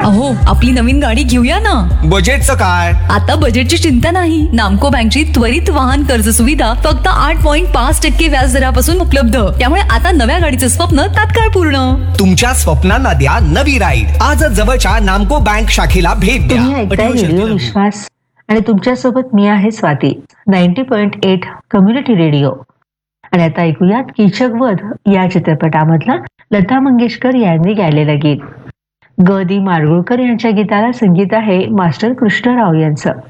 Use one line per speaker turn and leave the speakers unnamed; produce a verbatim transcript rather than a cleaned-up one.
अहो, आपली नवीन गाडी घेऊया ना.
बजेटचं काय?
आता बजेटची चिंता नाही. नामको बँकची त्वरित वाहन कर्ज सुविधा फक्त आठ पॉईंट पाच टक्के व्याज दरापासून उपलब्ध. त्यामुळे आता नव्या गाडीचं स्वप्न तात्काळ पूर्ण.
तुमच्या स्वप्नांना द्या नवी राईड. आजच जवळच्या नामको बँक शाखेला भेट द्या.
तुम्ही ऐकताय रेडिओ विश्वास आणि तुमच्या सोबत मी आहे Swati. Ninety point eight community radio. आणि आता ऐकूयात कीचकवध या चित्रपटामधला लता मंगेशकर यांनी गायलेलं गीत. ग दी माडगुळकर यांच्या गीताला संगीत आहे मास्टर कृष्णराव यांचं.